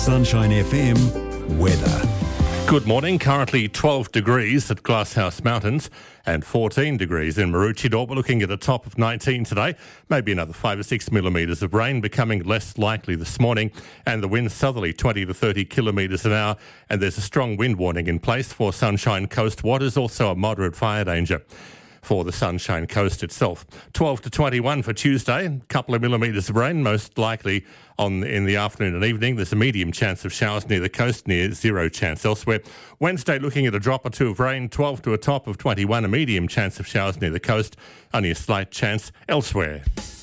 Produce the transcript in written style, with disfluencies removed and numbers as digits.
Sunshine FM weather. Good morning. Currently 12 degrees at Glasshouse Mountains and 14 degrees in Maroochydore. We're looking at a top of 19 today. Maybe another 5 or 6 millimetres of rain, becoming less likely this morning. And the wind southerly 20 to 30 kilometres an hour. And there's a strong wind warning in place for Sunshine Coast waters. Also a moderate fire danger for the Sunshine Coast itself. 12 to 21 for Tuesday. A couple of millimetres of rain, most likely in the afternoon and evening. There's a medium chance of showers near the coast, near zero chance elsewhere. Wednesday, looking at a drop or two of rain, 12 to a top of 21, a medium chance of showers near the coast, only a slight chance elsewhere.